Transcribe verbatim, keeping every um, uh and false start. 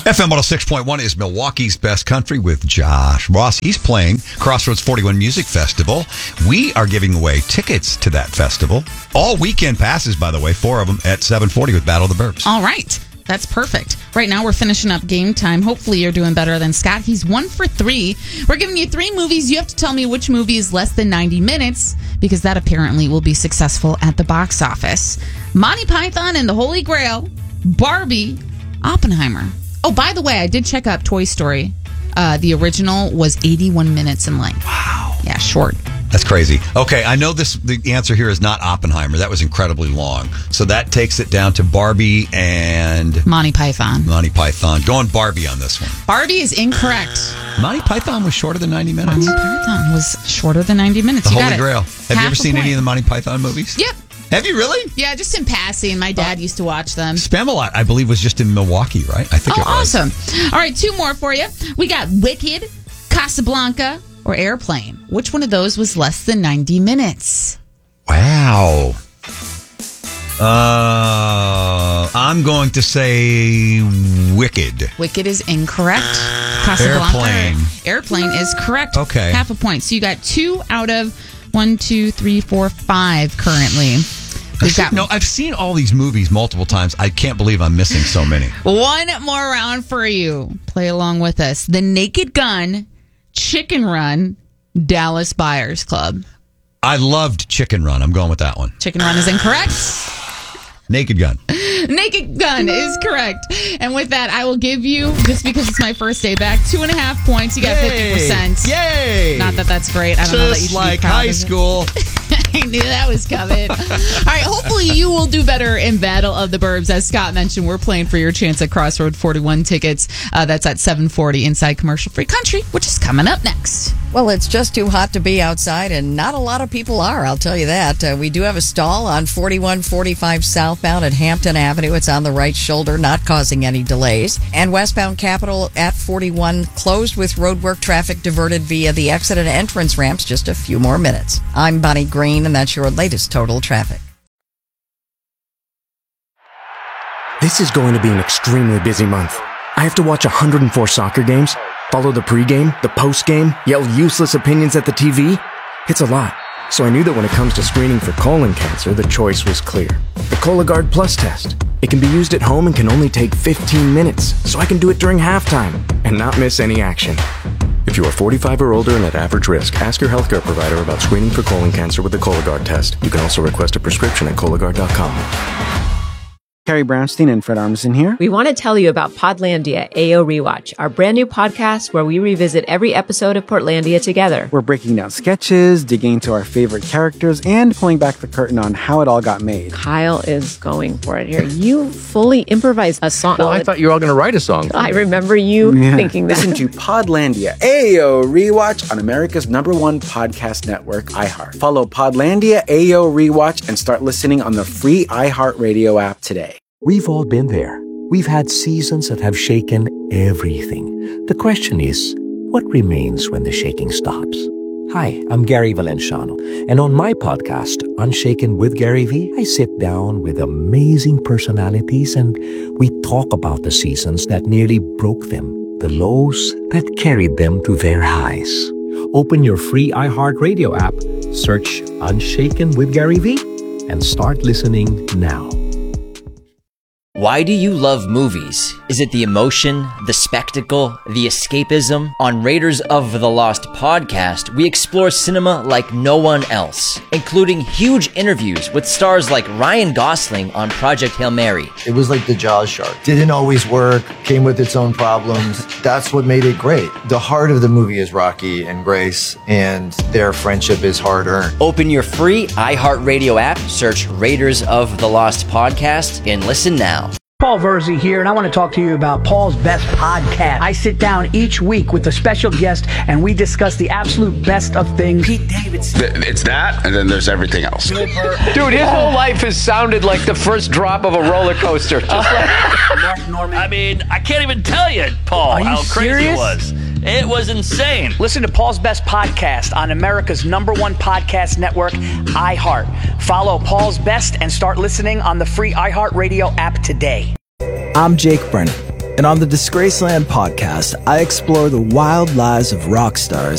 F M one oh six point one is Milwaukee's Best Country with Josh Ross. He's playing Crossroads forty-one Music Festival. We are giving away tickets to that festival. All weekend passes, by the way, four of them at seven forty with Battle of the Burbs. All right. That's perfect. Right now, we're finishing up game time. Hopefully, you're doing better than Scott. He's one for three. We're giving you three movies. You have to tell me which movie is less than ninety minutes, because that apparently will be successful at the box office. Monty Python and the Holy Grail, Barbie, Oppenheimer. Oh, by the way, I did check up Toy Story. Uh, the original was eighty-one minutes in length. Wow. Yeah, short. That's crazy. Okay, I know this. The answer here is not Oppenheimer. That was incredibly long. So that takes it down to Barbie and Monty Python. Monty Python. Going Barbie on this one. Barbie is incorrect. Monty Python was shorter than ninety minutes. Monty Python was shorter than ninety minutes. The You Holy got it. Grail. Have Half you ever a seen point. any of the Monty Python movies? Yep. Have you really? Yeah, just in passing. My dad used to watch them. Spamalot, I believe, was just in Milwaukee, right? I think Oh, it was. awesome. All right, two more for you. We got Wicked, Casablanca, or Airplane. Which one of those was less than ninety minutes? Wow. Uh, I'm going to say Wicked. Wicked is incorrect. Casablanca. Airplane. Airplane is correct. Okay. Half a point. So you got two out of one, two, three, four, five currently. We've got no, I've seen all these movies multiple times. I can't believe I'm missing so many. one more round for you. Play along with us. The Naked Gun, Chicken Run, Dallas Buyers Club. I loved Chicken Run. I'm going with that one. Chicken Run is incorrect. Naked Gun. Naked Gun is correct. And with that, I will give you, just because it's my first day back, two and a half points. You got fifty percent. Yay! Not that that's great. I don't know that you Just should like be proud high of it. school. I knew that was coming. All right, hopefully you will do better in Battle of the Burbs. As Scott mentioned, we're playing for your chance at Crossroad forty-one tickets. Uh, that's at seven forty inside Commercial Free Country, which is coming up next. Well, it's just too hot to be outside, and not a lot of people are, I'll tell you that. Uh, we do have a stall on forty-one forty-five southbound at Hampton Avenue. It's on the right shoulder, not causing any delays. And westbound Capitol at forty-one, closed with roadwork traffic diverted via the exit and entrance ramps, just a few more minutes. I'm Bonnie Green, and that's your latest total traffic. This is going to be an extremely busy month. I have to watch one hundred four soccer games, follow the pregame, the postgame, yell useless opinions at the T V. It's a lot. So I knew that when it comes to screening for colon cancer, the choice was clear. The Cologuard Plus test. It can be used at home and can only take fifteen minutes, so I can do it during halftime and not miss any action. If you are forty-five or older and at average risk, ask your healthcare provider about screening for colon cancer with the Cologuard test. You can also request a prescription at Cologuard dot com. Carrie Brownstein and Fred Armisen here. We want to tell you about Podlandia A O Rewatch, our brand new podcast where we revisit every episode of Portlandia together. We're breaking down sketches, digging into our favorite characters, and pulling back the curtain on how it all got made. Kyle is going for it here. You fully improvised a song. Well, I thought you were all going to write a song. I remember you Yeah. thinking that. Listen to Podlandia A O Rewatch on America's number one podcast network, iHeart. Follow Podlandia A O Rewatch and start listening on the free iHeartRadio app today. We've all been there. We've had seasons that have shaken everything. The question is, what remains when the shaking stops? Hi, I'm Gary Valenciano, and on my podcast, Unshaken with Gary V, I sit down with amazing personalities and we talk about the seasons that nearly broke them, the lows that carried them to their highs. Open your free iHeartRadio app, search Unshaken with Gary V, and start listening now. Why do you love movies? Is it the emotion, the spectacle, the escapism? On Raiders of the Lost podcast, we explore cinema like no one else, including huge interviews with stars like Ryan Gosling on Project Hail Mary. It was like the Jaws shark. Didn't always work, came with its own problems. That's what made it great. The heart of the movie is Rocky and Grace, and their friendship is hard-earned. Open your free iHeartRadio app, search Raiders of the Lost podcast, and listen now. Paul Verzi here, and I want to talk to you about Paul's Best Podcast. I sit down each week with a special guest, and we discuss the absolute best of things. Pete Davidson. It's that, and then there's everything else. Dude, his whole life has sounded like the first drop of a roller coaster. Just like Mark Norman. I mean, I can't even tell you, Paul, Are you how crazy serious? it was. It was insane. Listen to Paul's Best Podcast on America's number one podcast network, iHeart. Follow Paul's Best and start listening on the free iHeartRadio app today. I'm Jake Brennan. And on the Disgraceland podcast, I explore the wild lives of rock stars